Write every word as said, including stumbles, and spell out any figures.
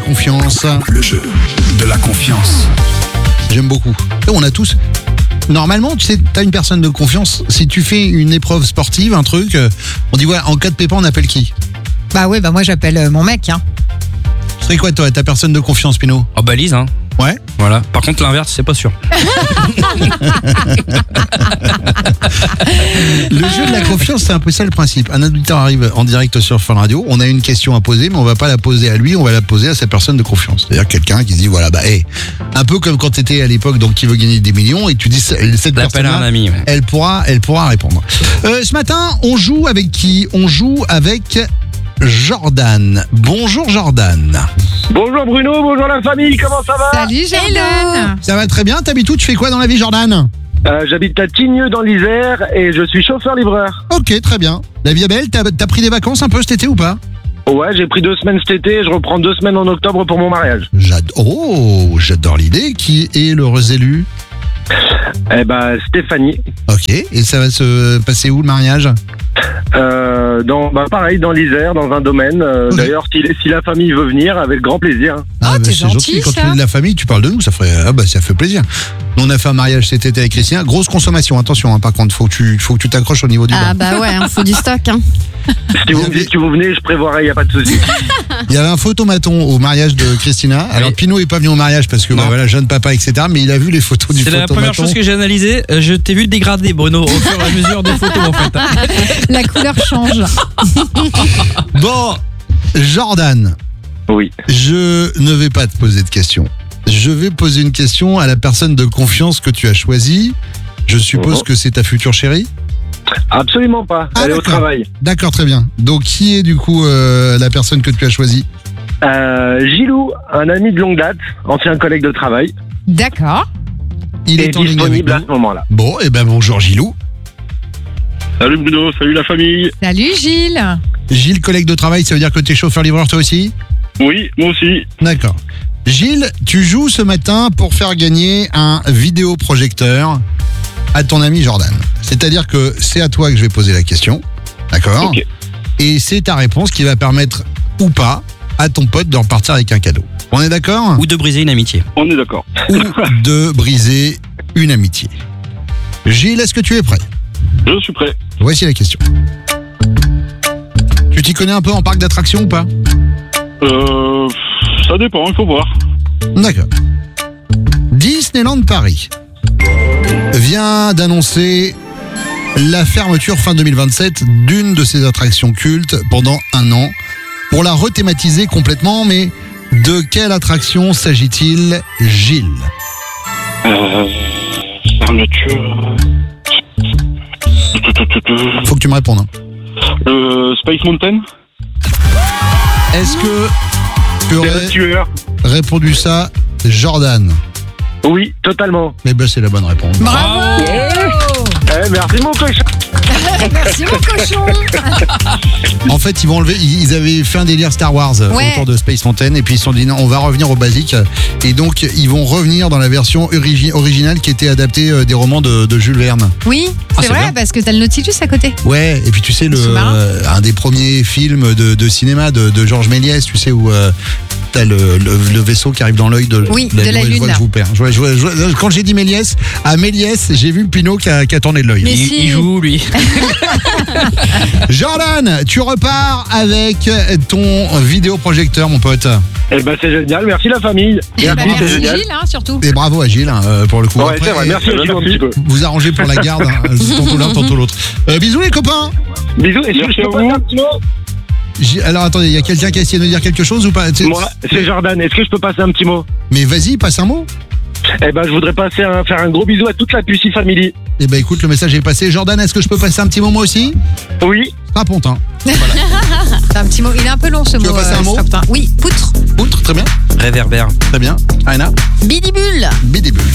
confiance. Le jeu de la confiance. J'aime beaucoup. Et on a tous... Normalement, tu sais, t'as une personne de confiance. Si tu fais une épreuve sportive, un truc, euh, on dit ouais, en cas de pépin, on appelle qui? Bah ouais, bah moi j'appelle euh, mon mec. Hein. C'est quoi toi, ta personne de confiance, Pino? Oh bah Lise, hein. Ouais. Voilà. Par contre, l'inverse, c'est pas sûr. Le jeu de la confiance, c'est un peu ça le principe. Un auditeur arrive en direct sur Fun Radio, on a une question à poser, mais on va pas la poser à lui, on va la poser à sa personne de confiance. C'est-à-dire quelqu'un qui se dit, voilà, bah, hey, un peu comme quand t'étais à l'époque, donc qui veut gagner des millions, et tu dis, cette L'appel personne-là, à un ami. Ouais. elle pourra, elle pourra répondre. Euh, ce matin, on joue avec qui? On joue avec Jordan. Bonjour Jordan. Bonjour Bruno, bonjour la famille, comment ça va? Salut Jordan. Ça va très bien, t'habites où? Tu fais quoi dans la vie, Jordan? euh, J'habite à Tigneux dans l'Isère et je suis chauffeur-livreur. Ok, très bien. La vie est belle, t'as t'as pris des vacances un peu cet été ou pas? Ouais, j'ai pris deux semaines cet été et je reprends deux semaines en octobre pour mon mariage. J'adore, oh, j'adore l'idée. Qui est l'heureuse élue? Eh ben Stéphanie. Ok, et ça va se passer où le mariage? Euh, dans, bah pareil, dans l'Isère, dans un domaine. Euh, Ok. D'ailleurs, si, si la famille veut venir, avec grand plaisir. Ah, t'es c'est gentil, Quand ça. tu es de la famille, tu parles de nous, ça ferait, ah bah ça fait plaisir. Nous, on a fait un mariage cet été avec Christian. Grosse consommation, attention. Hein, par contre, faut que tu, faut que tu t'accroches au niveau du Ah bain. bah ouais, il faut du stock. Hein. Si vous me dites que vous venez, je prévoirai, il n'y a pas de souci. Il y avait un photomaton au mariage de Christina. Alors Oui. Pino est pas venu au mariage parce que bah, Non. voilà, jeune papa, et cetera. Mais il a vu les photos du C'est photomaton. la première chose que j'ai analysée. Euh, Je t'ai vu dégrader, Bruno, au fur et à mesure des photos, en fait. La couleur change. Bon, Jordan, Oui. je ne vais pas te poser de questions. Je vais poser une question à la personne de confiance que tu as choisie. Je suppose Oh. que c'est ta future chérie. Absolument pas. Ah, Elle est au d'accord. travail. D'accord, très bien. Donc, qui est du coup euh, la personne que tu as choisie? Euh, Gilou, un ami de longue date, ancien collègue de travail, D'accord. Il est est en ligne avec disponible à nous. ce moment-là. Bon, et ben bonjour Gilou. Salut Bruno, salut la famille. Salut Gilles. Gilles, collègue de travail, ça veut dire que tu es chauffeur-livreur toi aussi? Oui, moi aussi. D'accord. Gilles, tu joues ce matin pour faire gagner un vidéoprojecteur à ton ami Jordan. C'est-à-dire que c'est à toi que je vais poser la question. D'accord? Ok. Et c'est ta réponse qui va permettre ou pas à ton pote de repartir avec un cadeau. On est d'accord? Ou de briser une amitié. On est d'accord. Ou de briser une amitié. Gilles, est-ce que tu es prêt? Je suis prêt. Voici la question. Tu t'y connais un peu en parc d'attractions ou pas? Euh, ça dépend, il faut voir. D'accord. Disneyland Paris vient d'annoncer la fermeture fin deux mille vingt-sept d'une de ses attractions cultes pendant un an pour la rethématiser complètement. Mais de quelle attraction s'agit-il, Gilles? Euh, fermeture. Faut que tu me répondes. hein. Euh, Space Mountain. Est-ce que tu C'est le aurais tueur. répondu ça, Jordan? Oui, totalement. Mais ben c'est la bonne réponse. Bravo. Eh, merci mon cochon. Merci mon cochon. En fait, ils vont enlever. Ils avaient fait un délire Star Wars euh, Ouais. autour de Space Mountain et puis ils se sont dit non, on va revenir au basique. Et donc ils vont revenir dans la version origi- originale qui était adaptée euh, des romans de, de Jules Verne. Oui, Ah, c'est c'est vrai bien. parce que t'as le Nautilus à côté. Ouais. Et puis tu sais le C'est marrant. euh, un des premiers films de, de cinéma de, de Georges Méliès, tu sais où euh, t'as le, le, le vaisseau qui arrive dans l'œil de, Oui, de la je vois Lune. que je vous perds. Je vois- je vois- je vois- quand j'ai dit Méliès, à Méliès, j'ai vu Pinot qui a, qui a tourné de l'œil. Mais Il, si. il joue, lui. Jordan, tu repars avec ton vidéoprojecteur, mon pote. Eh ben c'est génial, merci la famille. Bah, Merci, c'est merci génial. Gilles, hein, surtout. Et bravo à Gilles hein, euh, pour le coup. Ouais, Après, c'est vrai, merci euh, Gilles un petit peu. Vous arrangez pour la garde, hein, tantôt l'un, tantôt l'autre. Euh, bisous les copains. Bisous, est-ce que je peux passer un petit mot? J- Alors attendez, il y a quelqu'un qui a essayé de dire quelque chose ou pas? Tu- Moi, c'est Jordan, est-ce que je peux passer un petit mot? Mais vas-y, passe un mot. Eh ben je voudrais passer un, faire un gros bisou à toute la Pussy Family. Eh ben écoute, le message est passé. Jordan, est-ce que je peux passer un petit mot moi aussi? Oui. Strapontin. C'est un petit mot. Il est un peu long ce Tu mot. veux passer un mot Strapontin. Oui, poutre. Outre, très bien, Réverbère. très bien. Aina, Bidibule. bidébule.